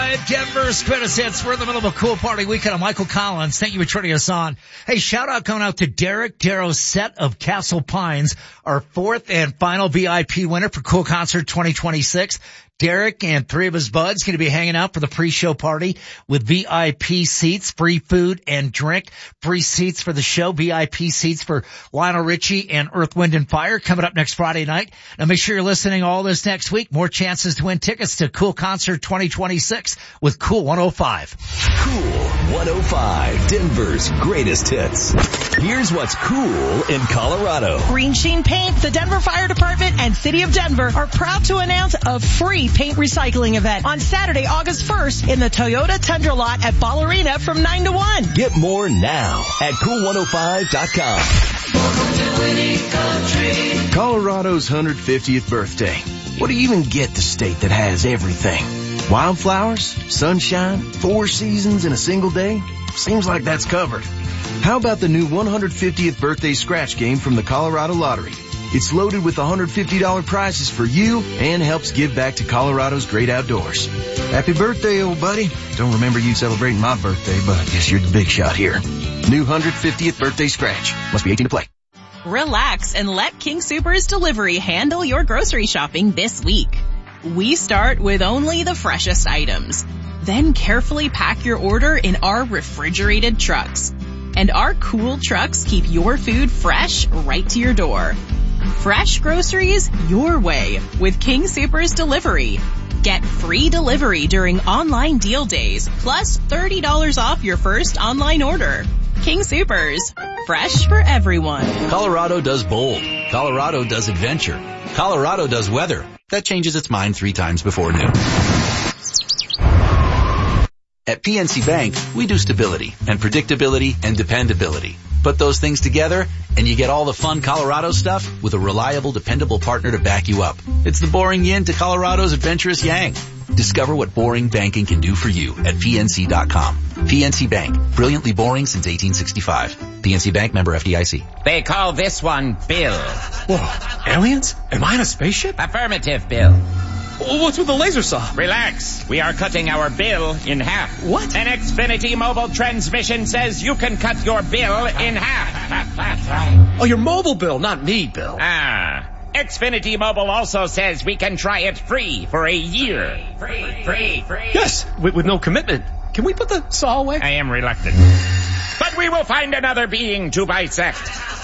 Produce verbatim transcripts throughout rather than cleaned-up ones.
five, Denver's greatest hits. We're in the middle of a cool party weekend on Michael Collins. Thank you for turning us on. Hey, shout out going out to Derek Darrow's set of Castle Pines, our fourth and final V I P winner for Cool Concert twenty twenty-six. Derek and three of his buds going to be hanging out for the pre-show party with V I P seats, free food and drink, free seats for the show, V I P seats for Lionel Richie and Earth, Wind and Fire coming up next Friday night. Now make sure you're listening all this next week. More chances to win tickets to Cool Concert twenty twenty-six with Cool one oh five. Cool one oh five, Denver's greatest hits. Here's what's cool in Colorado. Green Sheen Paint, the Denver Fire Department, and City of Denver are proud to announce a free paint recycling event on Saturday, August first in the Toyota Tundra lot at Ballerina from nine to one. Get more now at cool one oh five dot com. Colorado's one hundred fiftieth birthday. What do you even get the state that has everything? Wildflowers, sunshine, four seasons in a single day? Seems like that's covered. How about the new one hundred fiftieth birthday scratch game from the Colorado Lottery? It's loaded with one hundred fifty dollars prizes for you and helps give back to Colorado's great outdoors. Happy birthday, old buddy. Don't remember you celebrating my birthday, but I guess you're the big shot here. New one hundred fiftieth birthday scratch. Must be eighteen to play. Relax and let King Soopers Delivery handle your grocery shopping this week. We start with only the freshest items. Then carefully pack your order in our refrigerated trucks. And our cool trucks keep your food fresh right to your door. Fresh groceries your way with King Soopers Delivery. Get free delivery during online deal days, plus thirty dollars off your first online order. King Soopers, fresh for everyone. Colorado does bold. Colorado does adventure. Colorado does weather. That changes its mind three times before noon. At P N C Bank, we do stability and predictability and dependability. Put those things together, and you get all the fun Colorado stuff with a reliable, dependable partner to back you up. It's the boring yin to Colorado's adventurous yang. Discover what boring banking can do for you at P N C dot com. P N C Bank, brilliantly boring since eighteen sixty-five. P N C Bank, member F D I C. They call this one Bill. Whoa, aliens? Am I in a spaceship? Affirmative, Bill. What's with the laser saw? Relax. We are cutting our bill in half. What? An Xfinity mobile transmission says you can cut your bill in half. Oh, your mobile bill, not me, Bill. Ah. Xfinity Mobile also says we can try it free for a year. Free, free, free. Yes, with, with no commitment. Can we put the saw away? I am reluctant. But we will find another being to bisect.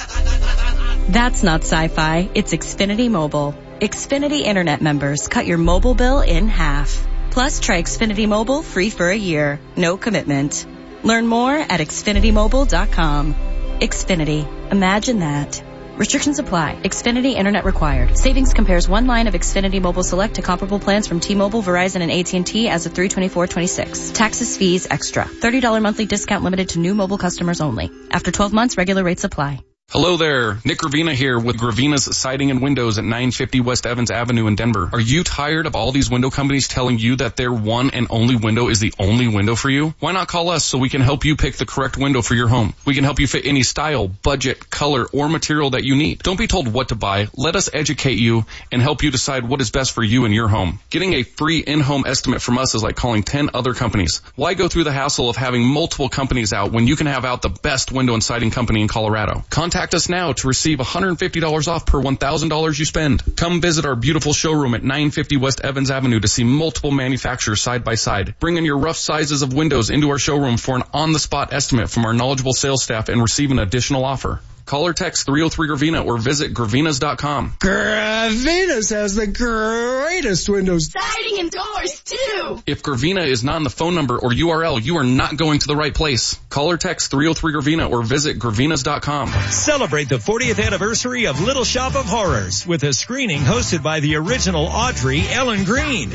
That's not sci-fi. It's Xfinity Mobile. Xfinity Internet members cut your mobile bill in half. Plus, try Xfinity Mobile free for a year. No commitment. Learn more at Xfinity Mobile dot com. Xfinity. Imagine that. Restrictions apply. Xfinity Internet required. Savings compares one line of Xfinity Mobile Select to comparable plans from T-Mobile, Verizon, and A T and T as of three twenty-four twenty-six. Taxes, fees, extra. thirty dollars monthly discount limited to new mobile customers only. After twelve months, regular rates apply. Hello there, Nick Gravina here with Gravina's Siding and Windows at nine fifty West Evans Avenue in Denver. Are you tired of all these window companies telling you that their one and only window is the only window for you? Why not call us so we can help you pick the correct window for your home? We can help you fit any style, budget, color, or material that you need. Don't be told what to buy. Let us educate you and help you decide what is best for you and your home. Getting a free in-home estimate from us is like calling ten other companies. Why go through the hassle of having multiple companies out when you can have out the best window and siding company in Colorado? Contact us now to receive one hundred fifty dollars off per one thousand dollars you spend. Come visit our beautiful showroom at nine fifty West Evans Avenue to see multiple manufacturers side by side. Bring in your rough sizes of windows into our showroom for an on-the-spot estimate from our knowledgeable sales staff and receive an additional offer. Call or text three oh three Gravina or visit Gravinas dot com. Gravinas has the greatest windows, siding, and doors, too. If Gravina is not in the phone number or U R L, you are not going to the right place. Call or text three oh three Gravina or visit Gravinas dot com. Celebrate the fortieth anniversary of Little Shop of Horrors with a screening hosted by the original Audrey Ellen Green.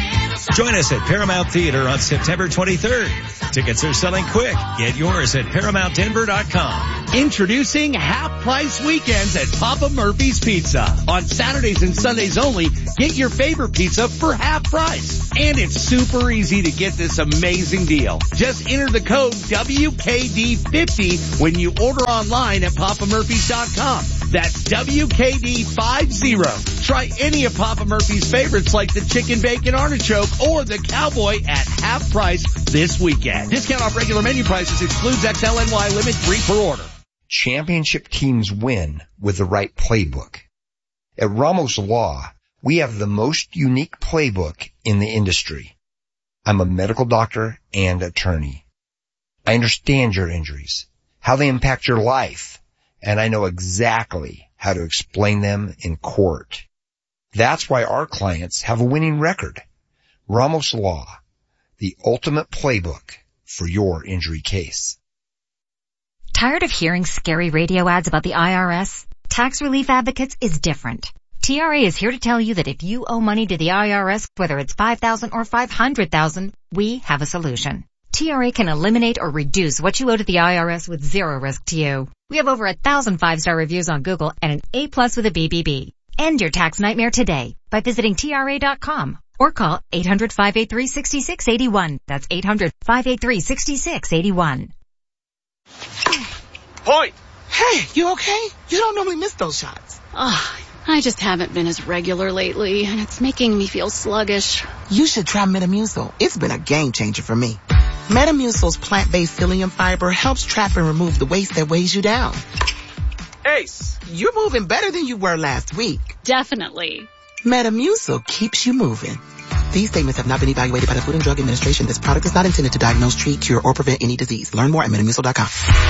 Join us at Paramount Theater on September twenty-third. Tickets are selling quick. Get yours at Paramount Denver dot com. Introducing half price weekends at Papa Murphy's Pizza. On Saturdays and Sundays only, get your favorite pizza for half price. And it's super easy to get this amazing deal. Just enter the code W K D fifty when you order online at Papa Murphys dot com. That's W K D fifty. Try any of Papa Murphy's favorites like the chicken bacon artichoke or the cowboy at half price this weekend. Discount off regular menu prices excludes X L N Y limit three per order. Championship teams win with the right playbook. At Ramos Law, we have the most unique playbook in the industry. I'm a medical doctor and attorney. I understand your injuries, how they impact your life, and I know exactly how to explain them in court. That's why our clients have a winning record. Ramos Law, the ultimate playbook for your injury case. Tired of hearing scary radio ads about the I R S? Tax Relief Advocates is different. T R A is here to tell you that if you owe money to the I R S, whether it's five thousand dollars or five hundred thousand dollars, we have a solution. T R A can eliminate or reduce what you owe to the I R S with zero risk to you. We have over a thousand five-star reviews on Google and an A plus with a B B B. End your tax nightmare today by visiting T R A dot com or call eight hundred, five eight three, six six eight one. That's eight hundred, five eight three, six six eight one. Point! Hey, you okay? You don't normally miss those shots. Oh, I just haven't been as regular lately, and it's making me feel sluggish. You should try Metamucil. It's been a game changer for me. Metamucil's plant-based psyllium fiber helps trap and remove the waste that weighs you down. Ace, you're moving better than you were last week. Definitely. Metamucil keeps you moving. These statements have not been evaluated by the Food and Drug Administration. This product is not intended to diagnose, treat, cure, or prevent any disease. Learn more at metamucil dot com.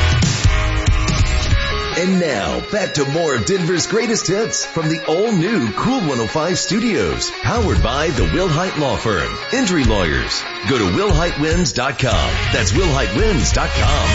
And now, back to more of Denver's greatest hits from the all-new Cool one oh five studios, powered by the Wilhite Law Firm. Injury lawyers. Go to wilhite wins dot com. That's wilhite wins dot com.